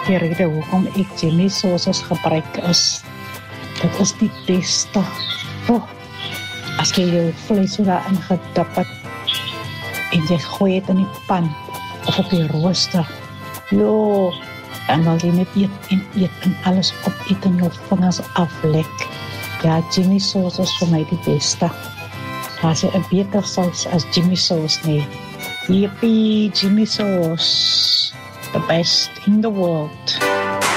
die rede hoekom ek Jimmy sauces gebruik is, dit is die beste. As jy jou vlees so daarin gedip het, en jy gooi het in die pan, of op die rooster, en dan jy net eet en alles opeet en jou vingers aflek. Ja, Jimmy sauce is vir my die beste. Daar is 'n beter saus as Jimmy sauce nie. Yippie, Jimmy sauce, the best in the world.